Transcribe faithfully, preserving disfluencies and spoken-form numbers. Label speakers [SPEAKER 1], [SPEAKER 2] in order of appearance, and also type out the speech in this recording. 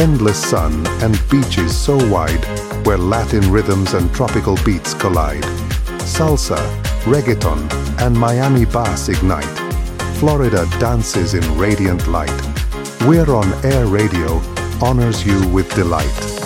[SPEAKER 1] Endless sun and beaches so wide where Latin rhythms and tropical beats collide. Salsa, reggaeton, and Miami bass ignite. Florida dances in radiant light. We're on Air Radio, honors you with delight.